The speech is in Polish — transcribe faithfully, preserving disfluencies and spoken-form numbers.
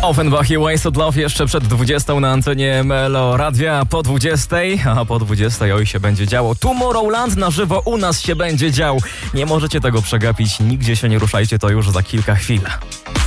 Offenbach i Wasted Love jeszcze przed dwudziestą na antenie Melo Radia, po dwudziestej, a po dwudziestej oj się będzie działo. Tomorrowland na żywo u nas się będzie dział. Nie możecie tego przegapić, nigdzie się nie ruszajcie, to już za kilka chwil.